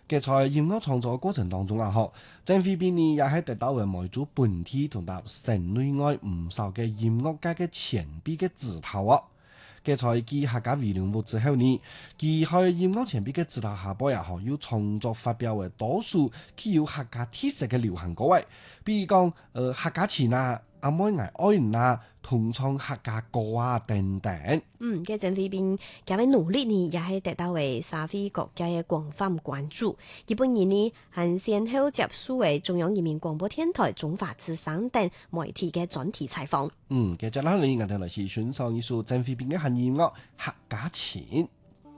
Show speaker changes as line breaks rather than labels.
嘅在音樂創作過程當中啊，鄭飛邊呢也係得到為賣做本地同埋城內外唔少嘅音樂界嘅前輩嘅指導啊。嘅在佢客家維聯舞之後呢，佢喺音樂前輩嘅指導下，波也又創作發表為多數具有客家特色嘅流行歌位，比如講客家詞啊、阿妹嗌愛人啊、同唱客家歌啊等等。
嘅鄭飛邊咁樣努力呢，也係得到為社會各界嘅廣泛關注。日本人呢，係先後接受為中央人民廣播電台、中華之聲等媒體嘅專題採訪。
嘅接落嚟我哋嚟欣賞一首鄭飛邊嘅漢語音樂《客家詞》。